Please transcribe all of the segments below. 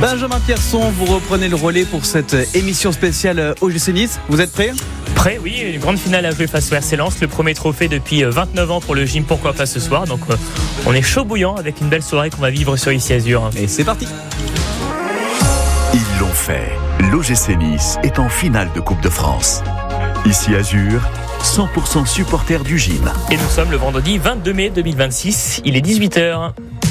Benjamin Pierson, vous reprenez le relais pour cette émission spéciale OGC Nice. Vous êtes prêts ? Prêt, oui, une grande finale à jouer face au RC Lens, le premier trophée depuis 29 ans pour le gym, pourquoi pas ce soir. Donc on est chaud bouillant avec une belle soirée qu'on va vivre sur Ici Azur. Et c'est parti. Ils l'ont fait. L'OGC Nice est en finale de Coupe de France. Ici Azur, 100% supporters du gym. Et nous sommes le vendredi 22 mai 2026, il est 18h.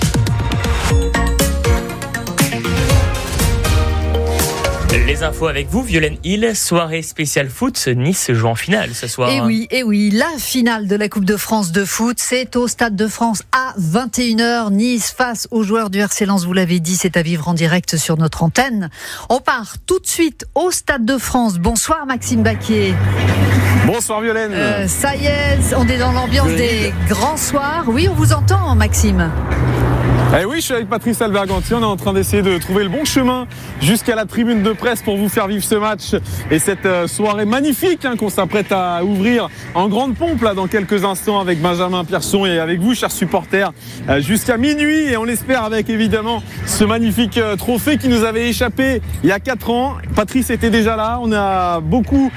Les infos avec vous, Violaine Hill. Soirée spéciale foot, Nice joue en finale ce soir. Et oui, la finale de la Coupe de France de foot, c'est au Stade de France à 21h. Nice face aux joueurs du RC Lens, vous l'avez dit, c'est à vivre en direct sur notre antenne. On part tout de suite au Stade de France. Bonsoir Maxime Baquier. Bonsoir Violaine. Ça y est, on est dans l'ambiance des grands soirs. Oui, on vous entend Maxime. Eh oui, je suis avec Patrice Alberganti, on est en train d'essayer de trouver le bon chemin jusqu'à la tribune de presse pour vous faire vivre ce match et cette soirée magnifique qu'on s'apprête à ouvrir en grande pompe là dans quelques instants avec Benjamin Pierson et avec vous chers supporters jusqu'à minuit, et on l'espère avec évidemment ce magnifique trophée qui nous avait échappé il y a 4 ans. Patrice était déjà là, on a beaucoup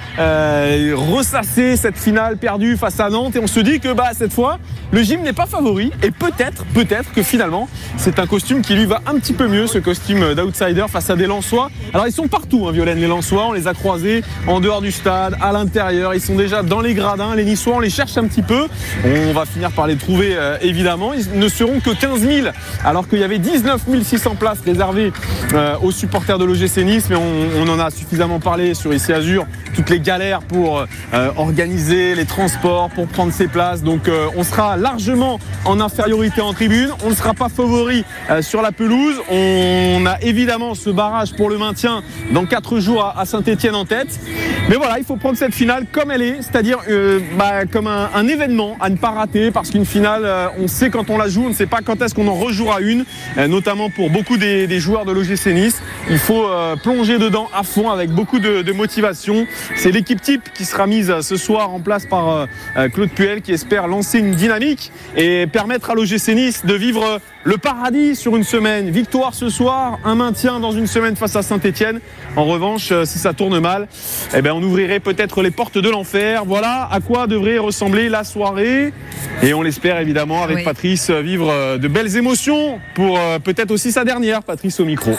ressassé cette finale perdue face à Nantes et on se dit que cette fois le gym n'est pas favori et peut-être que finalement c'est un costume qui lui va un petit peu mieux, ce costume d'outsider face à des Lensois. Alors ils sont partout, Violaine, les Lensois, on les a croisés en dehors du stade, à l'intérieur, ils sont déjà dans les gradins, les Niçois on les cherche un petit peu, on va finir par les trouver évidemment, ils ne seront que 15 000 alors qu'il y avait 19 600 places réservées aux supporters de l'OGC Nice, mais on en a suffisamment parlé sur Ici Azur, toutes les galères pour organiser les transports, pour prendre ces places, donc on sera largement en infériorité en tribune, on ne sera pas favori sur la pelouse. On a évidemment ce barrage pour le maintien dans 4 jours à Saint-Étienne en tête. Mais voilà, il faut prendre cette finale comme elle est, c'est-à-dire comme un événement à ne pas rater, parce qu'une finale, on sait quand on la joue, on ne sait pas quand est-ce qu'on en rejouera une, notamment pour beaucoup des joueurs de l'OGC Nice. Il faut plonger dedans à fond avec beaucoup de motivation. C'est l'équipe type qui sera mise ce soir en place par Claude Puel, qui espère lancer une dynamique et permettre à l'OGC Nice de vivre le paradis sur une semaine. Victoire ce soir, un maintien dans une semaine face à Saint-Étienne. En revanche, si ça tourne mal, on ouvrirait peut-être les portes de l'enfer. Voilà à quoi devrait ressembler la soirée. Et on l'espère évidemment avec Patrice vivre de belles émotions pour peut-être aussi sa dernière, Patrice au micro.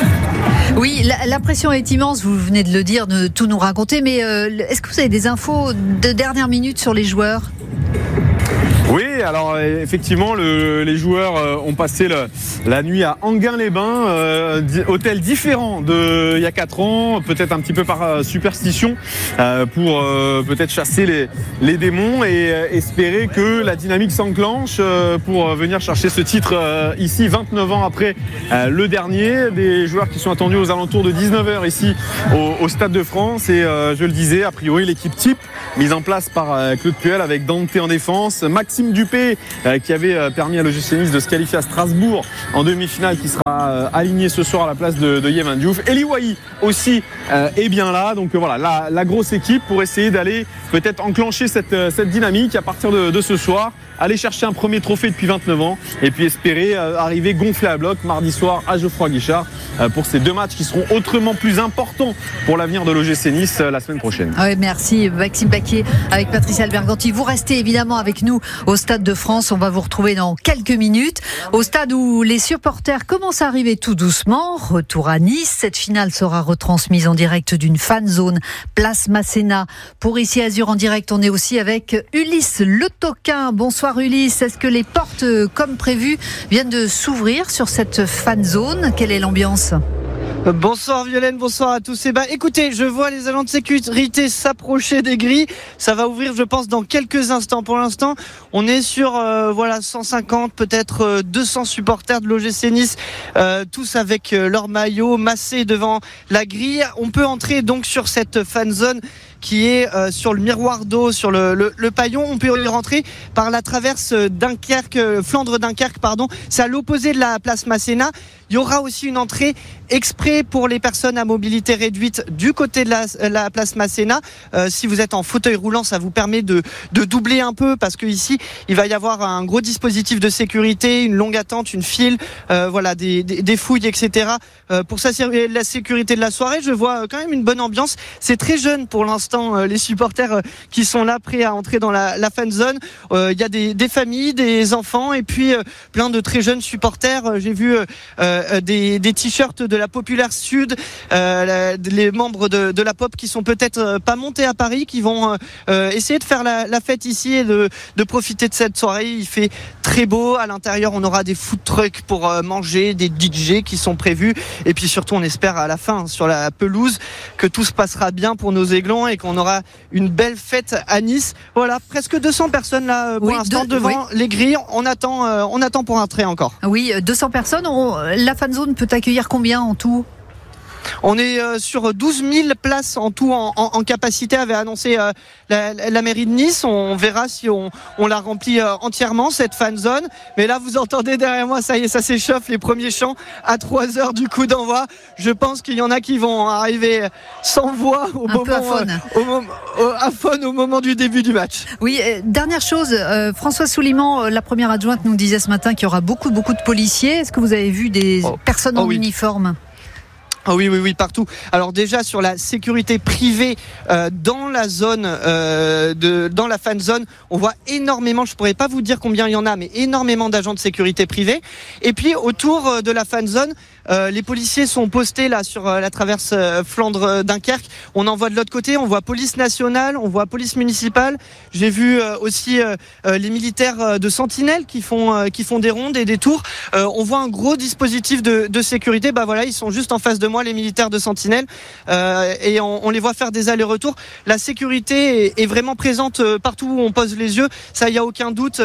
Oui, la pression est immense, vous venez de le dire, de tout nous raconter, mais est-ce que vous avez des infos de dernière minute sur les joueurs ? Oui, alors effectivement, les joueurs ont passé la nuit à Enghien-les-Bains, hôtel différent d'il y a 4 ans, peut-être un petit peu par superstition, pour peut-être chasser les démons et espérer que la dynamique s'enclenche pour venir chercher ce titre ici, 29 ans après le dernier. Des joueurs qui sont attendus aux alentours de 19h ici au Stade de France, et je le disais, a priori l'équipe type mise en place par Claude Puel avec Dante en défense, Maxime Dupé qui avait permis à l'OGC Nice de se qualifier à Strasbourg en demi-finale, qui sera aligné ce soir à la place de Yévan Diouf. Eli Wahi aussi est bien là, donc voilà la grosse équipe pour essayer d'aller peut-être enclencher cette dynamique à partir de ce soir, aller chercher un premier trophée depuis 29 ans et puis espérer arriver gonflé à bloc mardi soir à Geoffroy Guichard pour ces 2 matchs qui seront autrement plus importants pour l'avenir de l'OGC Nice la semaine prochaine. Oui, merci Maxime Baquier avec Patrice Alberganti. Vous restez évidemment avec nous au Stade de France. On va vous retrouver dans quelques minutes au stade où les supporters commencent à arriver tout doucement. Retour à Nice. Cette finale sera retransmise en direct d'une fan zone place Masséna. Pour Ici Azur en direct, on est aussi avec Ulysse Le Toquin. Bonsoir Ulysse. Est-ce que les portes, comme prévu, viennent de s'ouvrir sur cette fan zone ? Quelle est l'ambiance ? Bonsoir Violaine, bonsoir à tous. Écoutez, je vois les agents de sécurité s'approcher des grilles. Ça va ouvrir, je pense, dans quelques instants. Pour l'instant, on est sur 150, peut-être 200 supporters de l'OGC Nice, tous avec leur maillot massé devant la grille. On peut entrer donc sur cette fan zone qui est sur le miroir d'eau, sur le paillon. On peut y rentrer par la traverse Flandre-Dunkerque, pardon. C'est à l'opposé de la place Masséna. Il y aura aussi une entrée exprès entrée pour les personnes à mobilité réduite du côté de la place Masséna. Si vous êtes en fauteuil roulant, ça vous permet de doubler un peu parce que ici, il va y avoir un gros dispositif de sécurité, une longue attente, une file, voilà, des fouilles, etc. Pour s'assurer la sécurité de la soirée, je vois quand même une bonne ambiance. C'est très jeune pour l'instant, les supporters qui sont là prêts à entrer dans la fan zone. Il y a des familles, des enfants et puis plein de très jeunes supporters. J'ai vu des t-shirts de la Populaire Sud, les membres de la Pop qui sont peut-être pas montés à Paris, qui vont essayer de faire la fête ici et de profiter de cette soirée. Il fait très beau. À l'intérieur, on aura des food trucks pour manger, des DJ qui sont prévus. Et puis surtout, on espère à la fin, sur la pelouse, que tout se passera bien pour nos Aiglons et qu'on aura une belle fête à Nice. Voilà, presque 200 personnes là pour l'instant devant les grilles. On attend pour entrer encore. Oui, 200 personnes. La fan zone peut accueillir combien en tout ? On est sur 12 000 places en tout en capacité, avait annoncé la mairie de Nice. On verra si on la remplit entièrement, cette fan zone. Mais là, vous entendez derrière moi, ça y est, ça s'échauffe, les premiers chants à 3h du coup d'envoi. Je pense qu'il y en a qui vont arriver sans voix au moment du début du match. Oui, dernière chose, Françoise Souliman, la première adjointe, nous disait ce matin qu'il y aura beaucoup de policiers. Est-ce que vous avez vu des personnes en uniforme ? Ah oui, partout. Alors déjà sur la sécurité privée dans la zone dans la fan zone, on voit énormément, je pourrais pas vous dire combien il y en a, mais énormément d'agents de sécurité privée. Et puis autour de la fan zone, les policiers sont postés là sur la traverse Flandre-Dunkerque. On en voit de l'autre côté, on voit police nationale, on voit police municipale. J'ai vu aussi les militaires de Sentinelle qui font des rondes et des tours. On voit un gros dispositif de sécurité. Bah voilà, ils sont juste en face de moi, les militaires de Sentinelle, et on les voit faire des allers-retours. La sécurité est vraiment présente partout où on pose les yeux. Ça, il y a aucun doute.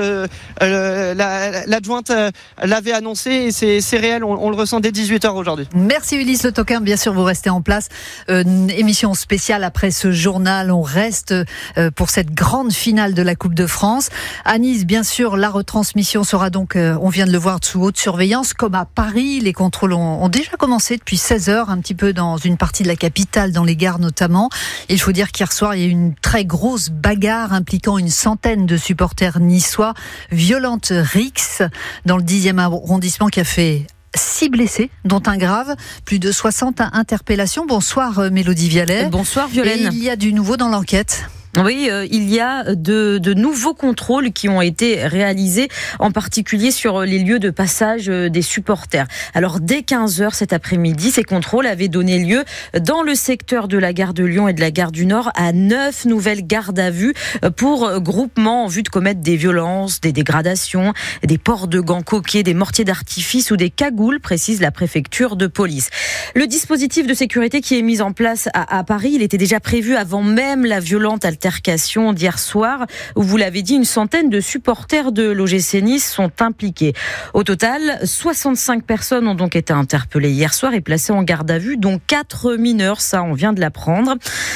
L'adjointe l'avait annoncé et c'est réel. On le ressent dès 18h aujourd'hui. Merci Ulysse Le Toquin, bien sûr vous restez en place. Émission spéciale après ce journal, on reste pour cette grande finale de la Coupe de France. À Nice, bien sûr, la retransmission sera donc, on vient de le voir, sous haute surveillance, comme à Paris. Les contrôles ont déjà commencé depuis 16h, un petit peu dans une partie de la capitale, dans les gares notamment. Il faut dire qu'hier soir, il y a eu une très grosse bagarre impliquant une centaine de supporters niçois, violente rixe dans le 10e arrondissement qui a fait 6 blessés, dont un grave, plus de 60 interpellations. Bonsoir Mélodie Vialet. Bonsoir Violaine. Et il y a du nouveau dans l'enquête. Oui, il y a de nouveaux contrôles qui ont été réalisés, en particulier sur les lieux de passage des supporters. Alors, dès 15h cet après-midi, ces contrôles avaient donné lieu dans le secteur de la gare de Lyon et de la gare du Nord à 9 nouvelles gardes à vue pour groupement en vue de commettre des violences, des dégradations, des ports de gants coquets, des mortiers d'artifice ou des cagoules, précise la préfecture de police. Le dispositif de sécurité qui est mis en place à Paris, il était déjà prévu avant même la violente altercation d'hier soir, où vous l'avez dit, une centaine de supporters de l'OGC Nice sont impliqués. Au total, 65 personnes ont donc été interpellées hier soir et placées en garde à vue, dont 4 mineurs, ça on vient de l'apprendre.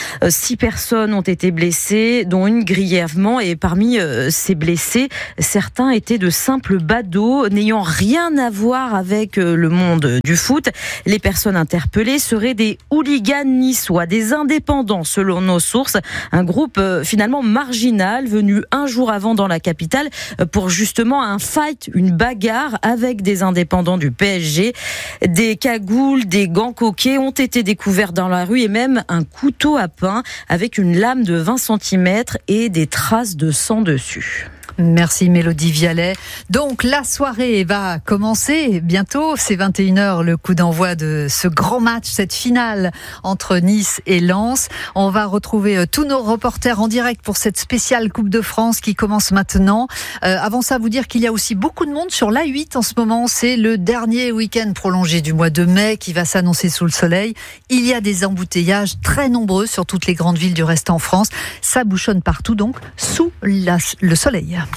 6 personnes ont été blessées, dont une grièvement, et parmi ces blessés, certains étaient de simples badauds, n'ayant rien à voir avec le monde du foot. Les personnes interpellées seraient des hooligans niçois, des indépendants selon nos sources, un groupe finalement marginal, venu un jour avant dans la capitale pour justement un fight, une bagarre avec des indépendants du PSG. Des cagoules, des gants coquets ont été découverts dans la rue et même un couteau à pain avec une lame de 20 cm et des traces de sang dessus. Merci Mélodie Vialet. Donc la soirée va commencer bientôt, c'est 21h le coup d'envoi de ce grand match, cette finale entre Nice et Lens. On va retrouver tous nos reporters en direct pour cette spéciale Coupe de France qui commence maintenant. Avant ça, vous dire qu'il y a aussi beaucoup de monde sur l'A8 en ce moment. C'est le dernier week-end prolongé du mois de mai qui va s'annoncer sous le soleil. Il y a des embouteillages très nombreux sur toutes les grandes villes du reste en France. Ça bouchonne partout donc sous le soleil.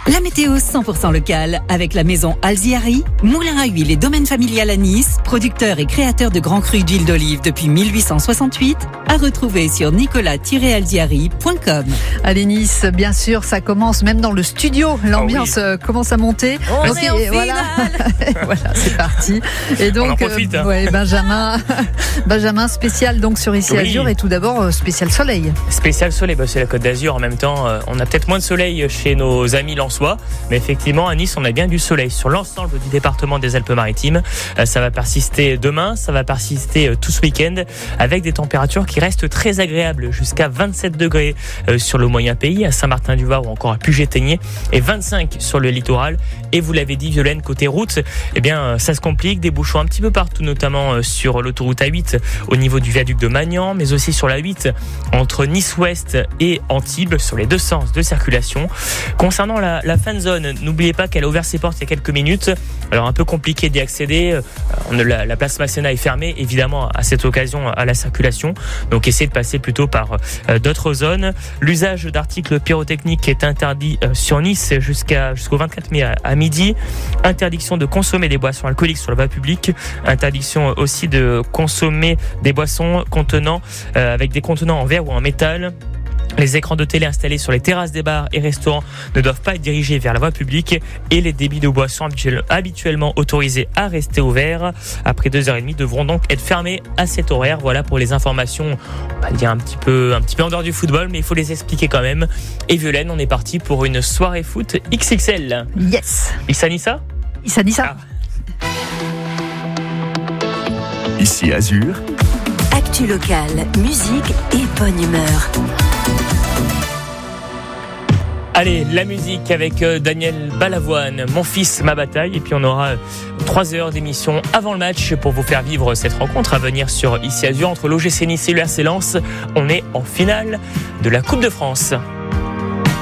La météo 100% locale avec la maison Alziari, moulin à huile et domaine familial à Nice, producteur et créateur de grands crus d'huile d'olive depuis 1868, à retrouver sur nicolas-alziari.com. Allez Nice, bien sûr, ça commence même dans le studio, l'ambiance commence à monter. On est en voilà, voilà, c'est parti. Et donc, on en profite. Benjamin spécial donc sur Ici Azur et tout d'abord spécial soleil. Spécial soleil, c'est la Côte d'Azur. En même temps, on a peut-être moins de soleil chez nos amis lensois, mais effectivement à Nice on a bien du soleil sur l'ensemble du département des Alpes-Maritimes. Ça va persister demain, ça va persister tout ce week-end avec des températures qui restent très agréables, jusqu'à 27 degrés sur le moyen pays, à Saint-Martin-du-Var ou encore à Puget-Théniers, et 25 sur le littoral. Et vous l'avez dit Violaine, côté route, eh bien ça se complique, des bouchons un petit peu partout, notamment sur l'autoroute A8 au niveau du viaduc de Magnan, mais aussi sur la 8 entre Nice-Ouest et Antibes, sur les deux sens de circulation. Concernant la fan zone, n'oubliez pas qu'elle a ouvert ses portes il y a quelques minutes. Alors un peu compliqué d'y accéder. La place Masséna est fermée, évidemment, à cette occasion à la circulation. Donc essayez de passer plutôt par d'autres zones. L'usage d'articles pyrotechniques est interdit sur Nice jusqu'au 24 mai à midi. Interdiction de consommer des boissons alcooliques sur la voie publique. Interdiction aussi de consommer des boissons avec des contenants en verre ou en métal. Les écrans de télé installés sur les terrasses des bars et restaurants ne doivent pas être dirigés vers la voie publique, et les débits de boissons habituellement autorisés à rester ouverts après 2h30 devront donc être fermés à cet horaire. Voilà pour les informations, on va dire un petit peu en dehors du football, mais il faut les expliquer quand même. Et Violaine, on est parti pour une soirée foot XXL. Yes. Issa Nissa. Ici Azur. Actu locale, musique et bonne humeur. Allez, la musique avec Daniel Balavoine, Mon fils, ma bataille. Et puis on aura 3 heures d'émission avant le match pour vous faire vivre cette rencontre à venir sur Ici Azur entre l'OGC Nice et le RC Lens. On est en finale de la Coupe de France.